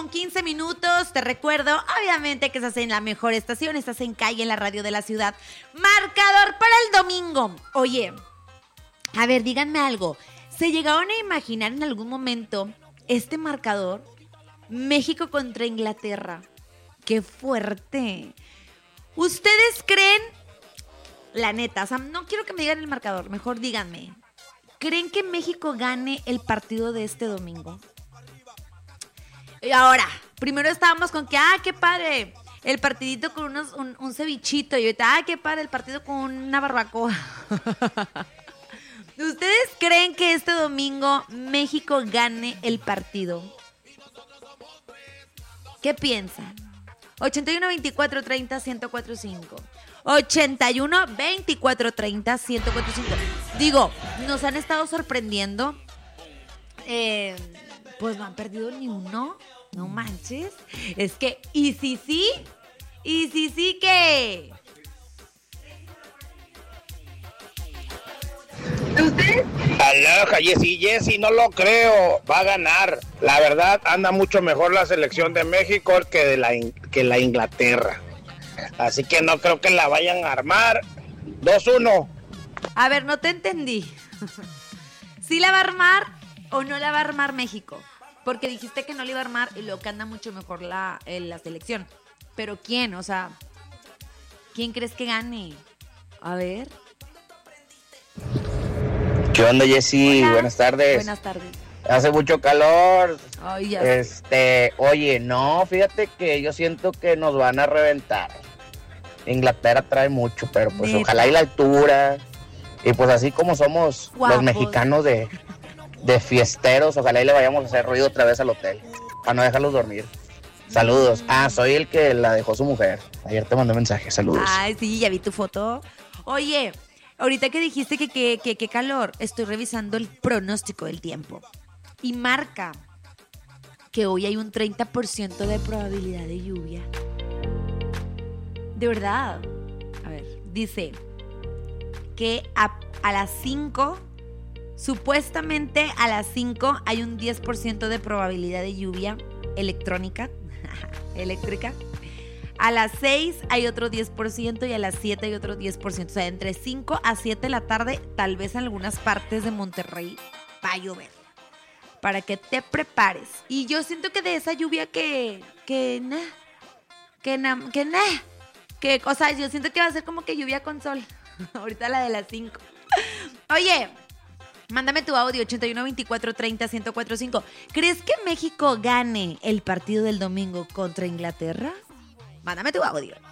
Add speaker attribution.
Speaker 1: 8:15. Te recuerdo, obviamente, que estás en la mejor estación. Estás en Calle, en la radio de la ciudad. Marcador para el domingo. Oye, a ver, díganme algo. ¿Se llegaron a imaginar en algún momento este marcador? México contra Inglaterra. ¡Qué fuerte! ¿Ustedes creen, la neta, o sea, no quiero que me digan el marcador, mejor díganme, ¿creen que México gane el partido de este domingo? Y ahora, primero estábamos con que, qué padre, el partidito con un cevichito, y ahorita, qué padre, el partido con una barbacoa. ¿Ustedes creen que este domingo México gane el partido? ¿Qué piensan? 81-24-30-1045. 81-24-30-1045. Digo, nos han estado sorprendiendo. Pues no han perdido ni uno. No manches. Es que, ¿y si sí? ¿Y si sí qué?
Speaker 2: ¿Usted? Aloha, Jessy, no lo creo, va a ganar. La verdad, anda mucho mejor la selección de México que la Inglaterra. Así que no creo que la vayan a armar. 2-1.
Speaker 1: A ver, no te entendí. ¿Sí la va a armar o no la va a armar México? Porque dijiste que no la iba a armar y luego que anda mucho mejor la selección. ¿Pero quién? O sea, ¿quién crees que gane? A ver.
Speaker 3: ¿Qué onda, Jessy?
Speaker 1: Hola.
Speaker 3: Buenas tardes.
Speaker 1: Buenas tardes.
Speaker 3: Hace mucho calor.
Speaker 1: Ay, ya.
Speaker 3: Oye, no, fíjate que yo siento que nos van a reventar. Inglaterra trae mucho, pero pues
Speaker 1: Neta.
Speaker 3: ojalá y la altura. Y pues así como somos
Speaker 1: Guapos.
Speaker 3: los mexicanos de fiesteros, ojalá y le vayamos a hacer ruido otra vez al hotel, para no dejarlos dormir. Saludos. Soy el que la dejó su mujer. Ayer te mandé mensaje, saludos.
Speaker 1: Ay, sí, ya vi tu foto. Oye, ahorita que dijiste que calor, estoy revisando el pronóstico del tiempo. Y marca que hoy hay un 30% de probabilidad de lluvia. De verdad. A ver, dice que a las 5, supuestamente a las 5 hay un 10% de probabilidad de lluvia eléctrica. A las 6 hay otro 10% y a las 7 hay otro 10%. O sea, entre 5 a 7 de la tarde, tal vez en algunas partes de Monterrey va a llover. Para que te prepares. Y yo siento que de esa lluvia o sea, yo siento que va a ser como que lluvia con sol. Ahorita la de las 5. Oye, mándame tu audio 81-24-30-1045. ¿Crees que México gane el partido del domingo contra Inglaterra? Mándame tu audio.